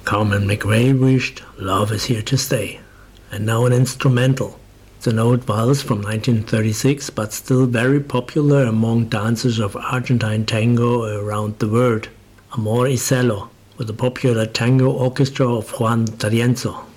Carmen McRae wished Love is Here to Stay. And now an instrumental. It's an old valse from 1936, but still very popular among dancers of Argentine tango around the world. Amor y Celo, with the popular tango orchestra of Juan D'Arienzo.